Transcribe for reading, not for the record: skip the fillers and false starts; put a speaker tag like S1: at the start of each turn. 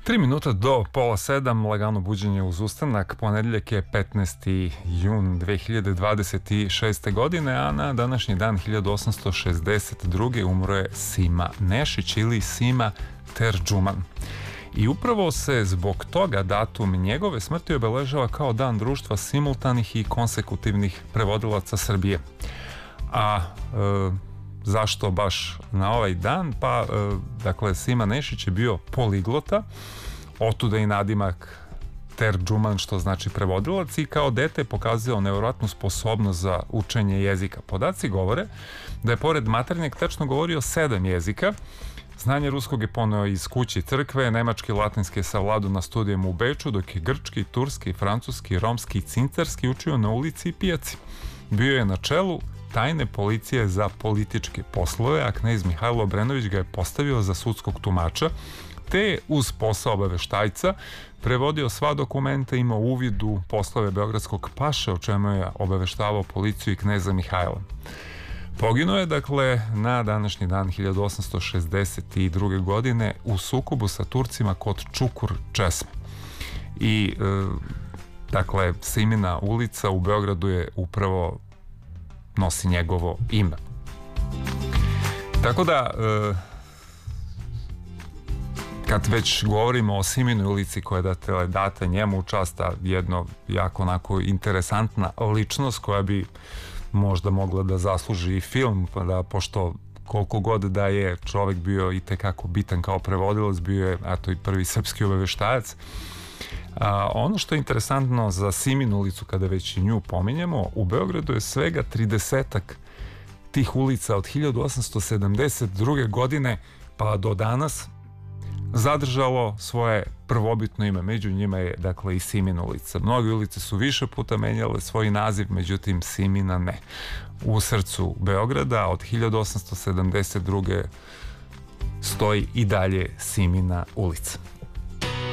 S1: 3 minuta do pola 7, lagano buđenje uz ustanak. Ponedeljak je 15. jun 2026. godine, a na današnji dan 1862. umro je Sima Nešić ili Sima Terđuman. I upravo se zbog toga datum njegove smrti obeležava kao dan društva simultanih i konsekutivnih prevodilaca Srbije. A zašto baš na ovaj dan? Pa, dakle, Sima Nešić je bio poliglota, otuda i nadimak Terđuman, što znači prevodilac, i kao dete je pokazao nevjerojatnu sposobnost za učenje jezika. Podaci govore da je pored maternjeg tečno govorio 7 jezika. Znanje ruskog je poneo iz kući crkve, nemački i latinski je savladao na studijama u Beču, dok je grčki, turski, francuski, romski i cincarski učio na ulici i pijaci. Bio je na čelu tajne policije za političke poslove, a knez Mihajlo Obrenović ga je postavio za sudskog tumača, te je uz posao obaveštajca prevodio sva dokumenta, imao uvid u poslove beogradskog paše, o čemu je obaveštavao policiju i kneza Mihajla. Poginuo je, dakle, na današnji dan 1862. godine u sukobu sa Turcima kod Čukur Česme. I, dakle, Simina ulica u Beogradu je upravo nosi njegovo ime. Tako da, kad već govorimo o Siminoj ulici koja je data njemu u čast, jedno jako onako interesantna ličnost koja bi možda mogla da zasluži i film, pa da, pošto koliko god da je čovek bio i tekako bitan kao prevodilac, bio je i prvi srpski obaveštajac. Ono što je interesantno za Siminu ulicu, kada već i nju pominjemo, u Beogradu je svega 30-ak tih ulica od 1872. godine pa do danas zadržalo svoje prvobitno ime. Među njima je, dakle, i Simina ulica. Mnoge ulice su više puta menjale svoj naziv, međutim Simina ne. U srcu Beograda od 1872. stoji i dalje Simina ulica.